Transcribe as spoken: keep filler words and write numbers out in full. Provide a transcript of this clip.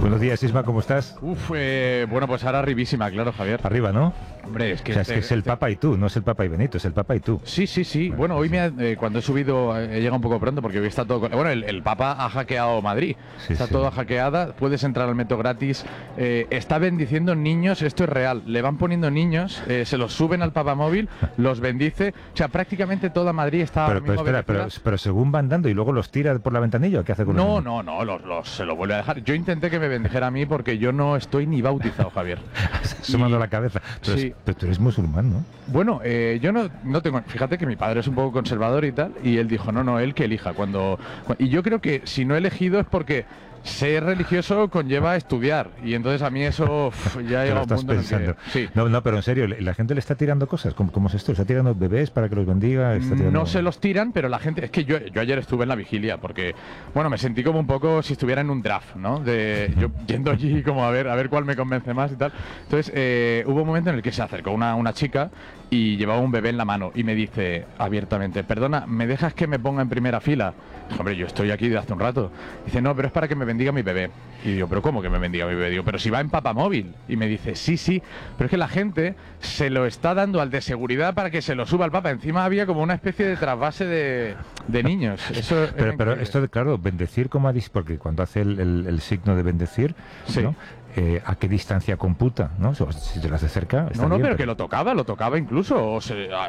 Buenos días, Isma, ¿cómo estás? Uf, eh, bueno, pues ahora arribísima, claro, Javier. Arriba, ¿no? Hombre, es que... O sea, es que es el este- Papa y tú, no es el Papa y Benito, es el Papa y tú. Sí, sí, sí. Bueno, hoy me ha- eh, cuando he subido, eh, he llegado un poco pronto porque hoy está todo... con- Bueno, el, el Papa ha hackeado Madrid. Sí, está sí. todo hackeada, puedes entrar al metro gratis. eh, está bendiciendo niños, esto es real. Le van poniendo niños, eh, se los suben al Papa móvil, los bendice. O sea, prácticamente toda Madrid está... Pero, ahora pero mismo espera, pero, bendecida. pero según van dando y luego los tira por la ventanilla, ¿o qué hace con No, los no, no, los, los- se lo vuelve a dejar. Yo intenté que me bendijera a mí porque yo no estoy ni bautizado, Javier. Sumando Y- la cabeza. Pero, sí. es- pero tú eres musulmán, ¿no? Bueno, eh, yo no, no tengo. Fíjate que mi padre es un poco conservador y tal, y él dijo, no, no, él que elija. Cuando, cu- y yo creo que si no he elegido es porque ser religioso conlleva estudiar, y entonces a mí eso uf, ya Te llega lo a un estás punto en el que- pensando. sí. No, no, pero en serio, ¿la gente le está tirando cosas? ¿Cómo, cómo es esto? ¿Está tirando bebés para que los bendiga? ¿Está tirando... No se los tiran, pero la gente... Es que yo, yo ayer estuve en la vigilia porque, bueno, me sentí como un poco si estuviera en un draft, ¿no? De, yo yendo allí como a ver, a ver cuál me convence más y tal. Entonces, eh, hubo un momento en el que se acercó una, una chica y llevaba un bebé en la mano y me dice abiertamente, perdona, ¿me dejas que me ponga en primera fila? Dijo, hombre, yo estoy aquí desde hace un rato. Dice, no, pero es para que me bendiga mi bebé. Y digo, ¿pero cómo que me bendiga mi bebé? Digo, pero si va en papamóvil. Y me dice, sí, sí, pero es que la gente se lo está dando al de seguridad para que se lo suba al papa. Encima había como una especie de trasvase de, de niños. Eso era Pero, pero increíble. esto, de, claro, bendecir, como ha dicho, porque cuando hace el, el- el signo de bendecir, Sí. ¿no? Eh, ¿a qué distancia computa? ¿No? Si te lo hace cerca, está No, no, bien, pero que lo tocaba, lo tocaba incluso. O se-